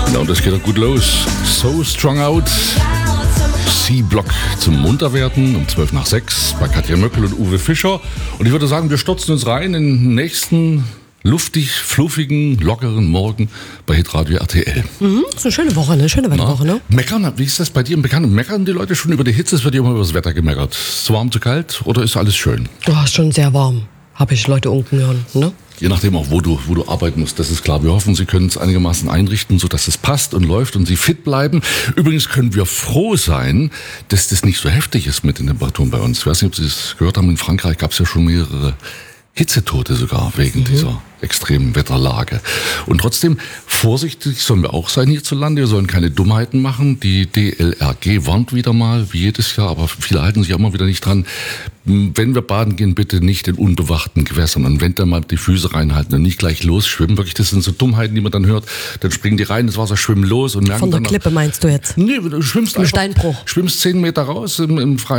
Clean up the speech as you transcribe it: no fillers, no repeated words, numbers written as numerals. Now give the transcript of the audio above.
Ja, und das geht doch gut los. So Strung Out. C-Block zum Munterwerden um 5:12 bei Katja Möckel und Uwe Fischer. Und ich würde sagen, wir stürzen uns rein in den nächsten luftig, fluffigen, lockeren Morgen bei Hitradio RTL. Das ist eine schöne Woche, eine schöne Wetterwoche, ne? Meckern, wie ist das bei dir im Bekannten? Meckern die Leute schon über die Hitze? Es wird ja immer über das Wetter gemeckert. Ist es warm, zu kalt oder ist alles schön? Oh, ist schon sehr warm. Habe ich Leute unten hören, ne? Je nachdem auch, wo du arbeiten musst, das ist klar. Wir hoffen, Sie können es einigermaßen einrichten, sodass es passt und läuft und Sie fit bleiben. Übrigens können wir froh sein, dass das nicht so heftig ist mit den Temperaturen bei uns. Ich weiß nicht, ob Sie es gehört haben, in Frankreich gab es ja schon mehrere Hitzetote sogar wegen dieser extremen Wetterlage. Und trotzdem, vorsichtig sollen wir auch sein hierzulande. Wir sollen keine Dummheiten machen. Die DLRG warnt wieder mal, wie jedes Jahr, aber viele halten sich auch immer wieder nicht dran. Wenn wir baden gehen, bitte nicht in unbewachten Gewässern. Und wenn dann mal die Füße reinhalten und nicht gleich losschwimmen. Wirklich, das sind so Dummheiten, die man dann hört. Dann springen die rein ins Wasser, schwimmen los und merken Von der dann... Klippe meinst du jetzt? Nee, du schwimmst Im einfach... Steinbruch. Schwimmst 10 Meter raus im freien